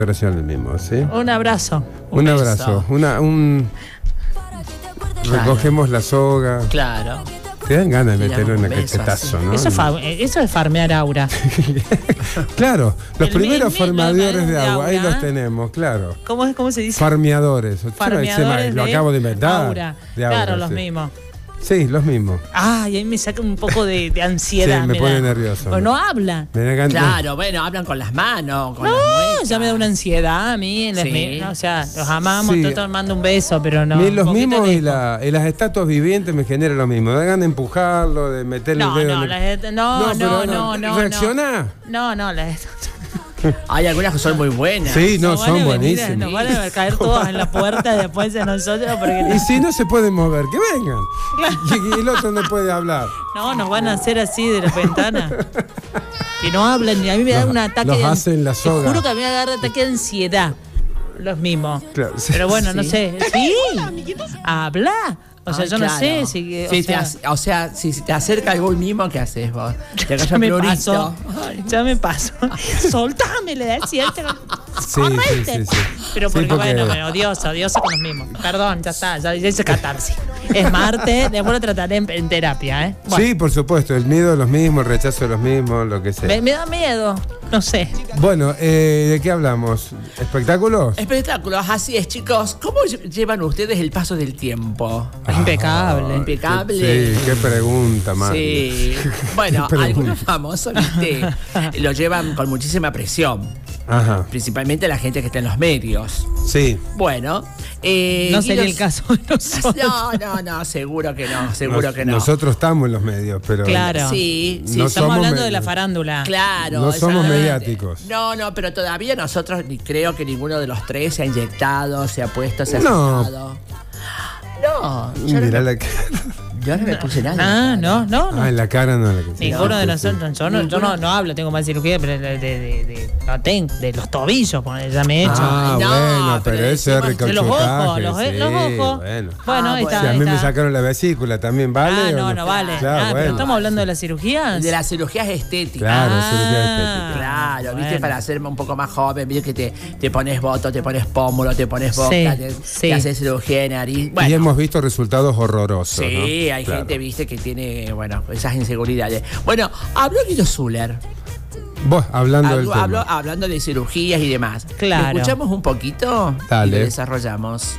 Gracias al mismo, ¿sí? Un abrazo. Un abrazo. Recogemos la soga. Claro. Te dan ganas de meterlo en el cachetazo, ¿no? Eso es farmear aura. Claro, los primeros farmeadores de agua, ahí los tenemos, claro. ¿Cómo se dice? Farmeadores. Farmeadores lo acabo de inventar. Aura. De aura, claro, los sí. mismos. Sí, los mismos. Ay, ahí me saca un poco de ansiedad. Sí, me pone nervioso. Pues no hablan. Claro, bueno, hablan con las manos, con las muecas. Ya me da una ansiedad a mí. O sea, los amamos, Sí. estoy tomando un beso, pero no. Los mismos y las estatuas vivientes me generan lo mismo. Me dan de empujarlo, de meterle el dedo. No. ¿Reaccioná? No, Hay algunas que son muy buenas. Sí, son buenísimas. Nos van a caer todas en la puerta después de nosotros. Y si no se pueden mover, que vengan. Y el otro no puede hablar. No, nos van a hacer así de la ventana. Que no hablan, y a mí me da un ataque los hacen la soga. Te juro que a mí me agarra ataque de ansiedad. Los mismos. Claro, sí. Pero bueno, no sé. Sí. Habla. O sea, yo no sé si. O sea, si te acerca algún mimo, ¿qué haces vos? Ya me paso. Ya me paso. Soltame, le decía. Sí. Pero porque, bueno, odiosa con los mismos. Perdón, ya está, ya hice catarsis. Es martes, después lo trataré en terapia, ¿eh? Bueno. Sí, por supuesto, el miedo de los mismos, el rechazo de los mismos, lo que sea. Me da miedo, no sé. Bueno, ¿de qué hablamos? ¿Espectáculos? Espectáculos, así es, chicos. ¿Cómo llevan ustedes el paso del tiempo? Impecable. Impecable. Sí, qué pregunta, man. Sí. Bueno, algunos famosos, ¿viste? Lo llevan con muchísima presión. Ajá. Principalmente la gente que está en los medios. Sí. Bueno. No sería el caso de nosotros. No, seguro que no. Nosotros estamos en los medios, pero. Claro. Sí, no estamos hablando de la farándula. Claro. No somos mediáticos. No, pero todavía nosotros creo que ninguno de los tres se ha inyectado, se ha puesto, se ha No. sacado. No. Mirá la cara. Yo no me puse nada. No. En la cara no. Ninguno de nosotros. Yo no hablo, tengo más cirugía, pero de los tobillos, ya me he hecho. Bueno, pero eso es recauchutaje. De los ojos. Bueno, ahí está. Si a mí me sacaron la vesícula, ¿también vale? No vale. Claro, pero estamos hablando de las cirugías. De las cirugías estéticas. Claro, cirugía estética. Claro, viste, para hacerme un poco más joven, viste que te pones botox, te pones pómulo, te pones boca, te haces cirugía de nariz. Bueno. Y hemos visto resultados horrorosos. Sí, ¿no? hay gente, viste, que tiene, esas inseguridades. Bueno, habló Guido Zuller. Vos, hablando del tema. Hablando de cirugías y demás. Claro. ¿Lo escuchamos un poquito? Dale. Y lo desarrollamos.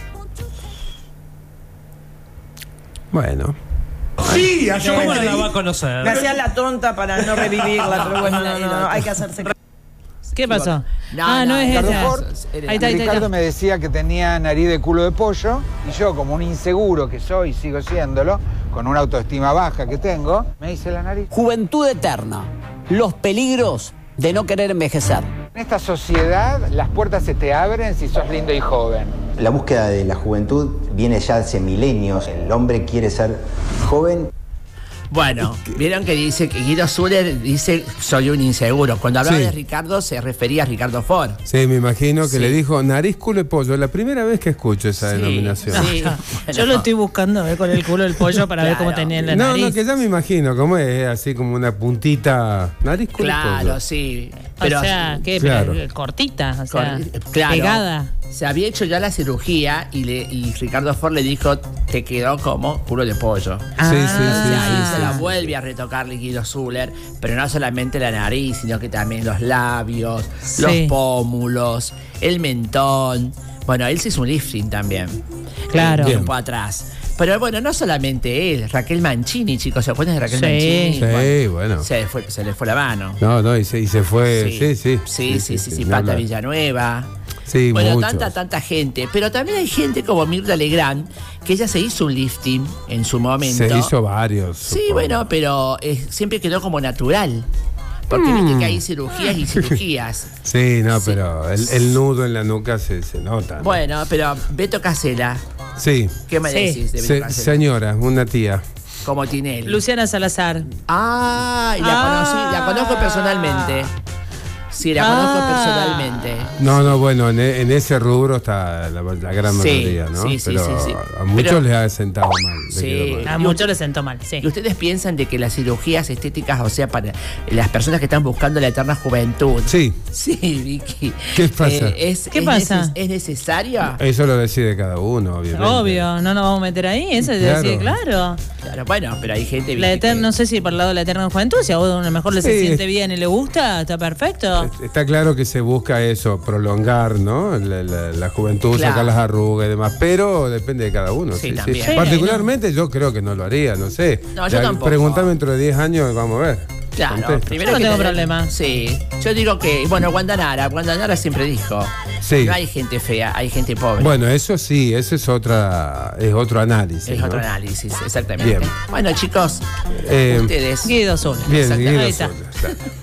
Bueno. Sí, ¿cómo no la va a conocer? Me hacía la tonta para no revivirla, pero bueno, no, hay que hacerse. ¿Qué pasó? No es Ricardo esa. Ford. Ahí está. Ricardo me decía que tenía nariz de culo de pollo y yo, como un inseguro que soy, sigo siéndolo, con una autoestima baja que tengo, me hice la nariz. Juventud eterna. Los peligros de no querer envejecer. En esta sociedad las puertas se te abren si sos lindo y joven. La búsqueda de la juventud viene ya hace milenios. El hombre quiere ser joven. Bueno, vieron que dice que Guido Zuller dice soy un inseguro. Cuando hablaba de Ricardo se refería a Ricardo Ford. Sí, me imagino que le dijo nariz, culo y pollo. Es la primera vez que escucho esa denominación. Sí. Yo lo estoy buscando con el culo del pollo para ver cómo tenía la nariz. No, que ya me imino cómo es, así como una puntita. Nariz, culo y pollo. Claro, sí. Pero, o sea, ¿qué? Claro. Pero cortita, o sea, claro, pegada. Se había hecho ya la cirugía y Ricardo Ford le dijo, te quedó como culo de pollo. Sí. Se la vuelve a retocar Guido Zuller, pero no solamente la nariz, sino que también los labios, los pómulos, el mentón. Bueno, él se hizo un lifting también. Claro. Tiempo atrás. Pero bueno, no solamente él, Raquel Mancini, chicos, ¿se acuerdan de Raquel Mancini? Sí, bueno. Se le fue la mano. No, y se fue. Sí, Pata Villanueva. Sí, bueno, muchos. tanta gente. Pero también hay gente como Mirta Legrand, que ella se hizo un lifting en su momento. Se hizo varios. Sí, supongo. bueno, pero siempre quedó como natural. Porque viste que hay cirugías y cirugías. Sí, pero el nudo en la nuca se nota, ¿no? Bueno, pero Beto Casella. Sí. ¿Qué me decís de Beto Casella? Señora, una tía. Como Tinelli. Luciana Salazar. La conozco personalmente. Sí, la conozco personalmente. No, bueno, en ese rubro está la gran mayoría, ¿no? Sí, pero sí. a muchos les ha sentado mal. Sí, a muchos les sentó mal, sí. ¿Y ustedes piensan de que las cirugías estéticas, o sea, para las personas que están buscando la eterna juventud? Sí. Sí, Vicky. ¿Qué pasa? ¿Qué pasa? ¿Es necesaria? Eso lo decide cada uno, obviamente. Obvio, no nos vamos a meter ahí, eso se decide, claro. Claro, bueno, pero hay gente... No sé si por el lado de la eterna juventud, si a uno mejor le se siente bien y le gusta, está perfecto. Está claro que se busca eso, prolongar, ¿no? La juventud, sacar las arrugas y demás, pero depende de cada uno. Sí, también. Sí. Particularmente yo creo que no lo haría, no sé. No, yo tampoco. Preguntame dentro de 10 años, vamos a ver. Claro, primero yo no tengo problema. Sí, yo digo que, bueno, Wanda Nara siempre dijo, no hay gente fea, hay gente pobre. Bueno, eso sí, eso es otro análisis. Es otro análisis, exactamente. Bien. Bueno, chicos, ustedes. Guido Zuller. Bien, Guido Ahí está. Zuller.